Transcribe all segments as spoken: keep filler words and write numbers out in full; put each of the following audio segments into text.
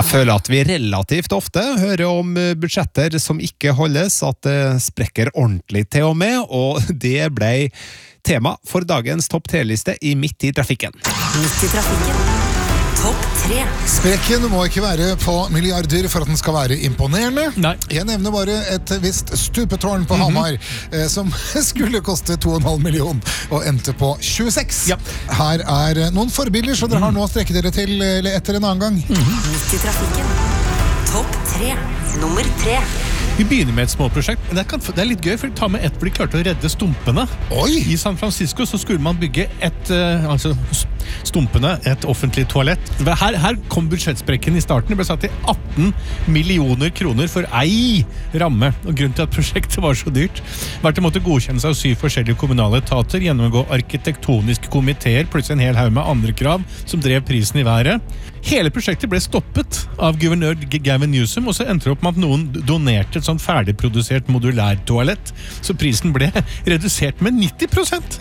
Jeg føler at vi relativt ofte hører om budsjetter som ikke holdes, at det sprekker ordentlig til og med, og det ble tema for dagens topp tre-liste i Midt i trafikken. Midt i trafikken. Topp tre. Sprekken må ikke være på milliarder for at den skal være imponerende. Nei. Jeg nevner bare et visst stupetårn på Hamar, mm-hmm. eh, som skulle koste to og en halv million og endte på tjueseks. Ja. Her er noen forbilder, så dere mm. har nå strekket dere til eller etter en annen gang. Mm-hmm. Midt i trafikken. Topp tre. Nummer tre. Vi begynner med et småprosjekt. Det, kan, det er litt gøy, for de tar med ett hvor de klarte å redde stumpene. Oi! I San Francisco så skulle man bygge et, uh, altså stumpene, et offentlig toalett. Her, her kom budsjettsprekken i starten. Det ble satt til atten millioner kroner for ei ramme. Og grunnen til at prosjektet var så dyrt, var at det måtte godkjennes av syv forskjellige kommunale etater, gjennomgå arkitektoniske komiteer, plutselig en hel haug med andre krav som drev prisen i været. Hele prosjektet ble stoppet av guvernør Gavin Newsom, og så endte det opp med at noen donerte et sånn ferdigprodusert modulærtoalett, så prisen ble redusert med nitti prosent.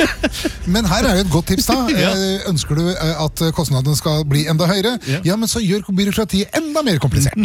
Men her er jo et godt tips da. Ja. Ønsker du at kostnadene skal bli enda høyere? Ja, ja men så gjør byråkratiet enda mer komplisert.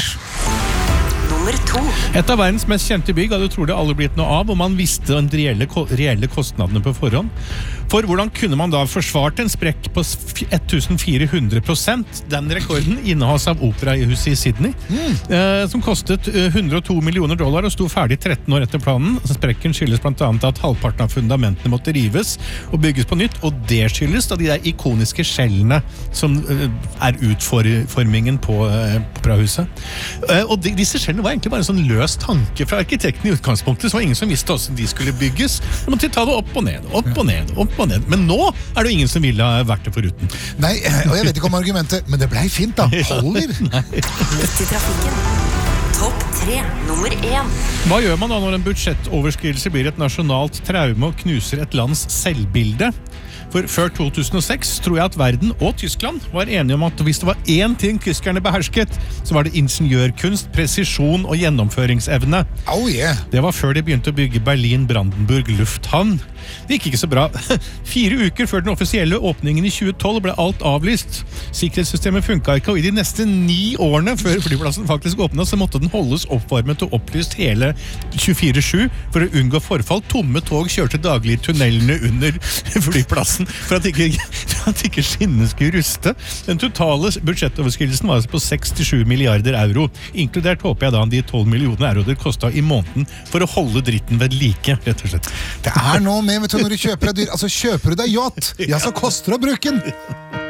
Nummer to. Et av verdens mest kjente bygg hadde trolig aldri blitt noe av, og man visste de reelle, reelle kostnadene på forhånd. For hvordan kunne man da forsvart en sprekk på fjorten hundre prosent? Den rekorden innehas av operahuset i Sydney, mm. eh, som kostet hundre og to millioner dollar og sto ferdig tretten år etter planen. Sprekken skyldes blant annet at halvparten av fundamentene måtte rives og bygges på nytt, og det skyldes da de der ikoniske skjellene som eh, er utformingen på eh, operahuset. Eh, og de, disse skjellene var egentlig bare en sånn løs tanke fra arkitekten i utgangspunktet, så var ingen som visste hvordan de skulle bygges. De måtte ta det opp og ned, opp og ned, opp og ned. Men nå er det jo ingen som ville ha vært det foruten. Nei, og jeg vet ikke om argumentet, men det ble fint da. Holder. Midt i trafikken. Topp tre. Nummer én. Hva gjør man da når en budsjettoverskridelse blir et nasjonalt traume og knuser et lands selvbilde? For før to tusen og seks tror jeg at verden og Tyskland var enige om at hvis det var én ting tyskerne behersket, så var det ingeniørkunst, presisjon og gjennomføringsevne. Oh yeah. Det var før de begynte å bygge Berlin-Brandenburg lufthavn. Det gikk ikke så bra. Fire uker før den offisielle åpningen i tjue tolv ble alt avlyst. Sikkerhetssystemet funket ikke, og i de neste ni årene før flyplassen faktisk åpnet, så måtte den holdes oppvarmet og opplyst hele tjuefire sju for å unngå forfall. Tomme tog kjørte daglig i tunnelene under flyplassen for at ikke, for at ikke skinnene skulle ruste. Den totale budsjettoverskridelsen var altså på seks til sju milliarder euro. Inkludert håper jeg da de tolv millioner euro det kostet i måneden for å holde dritten ved like, rett og slett. Det er noe med, vet du, når du kjøper deg dyr, altså kjøper du deg yacht, ja så koster det å bruke den.